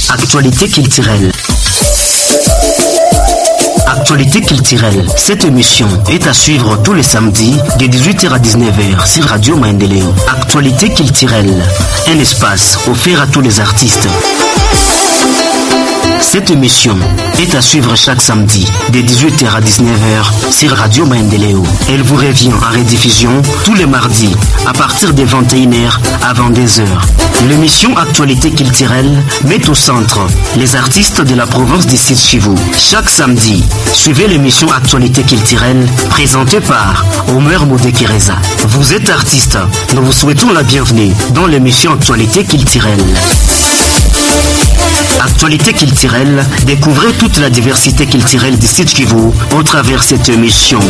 Actualité culturelle. Actualité culturelle. Cette émission est à suivre tous les samedis de 18h à 19h sur Radio Maendeleo. Actualité culturelle. Un espace offert à tous les artistes. Cette émission est à suivre chaque samedi de 18h à 19h sur Radio Maendeleo. Elle vous revient en rediffusion tous les mardis à partir de 21h à 22h. L'émission Actualité culturelle met au centre les artistes de la province du Sud Kivu. Chaque samedi, suivez l'émission Actualité culturelle présentée par Omer Moudekereza. Vous êtes artiste, nous vous souhaitons la bienvenue dans l'émission Actualité culturelle. Actualité culturelle, découvrez toute la diversité culturelle du Sud Kivu au travers de cette émission.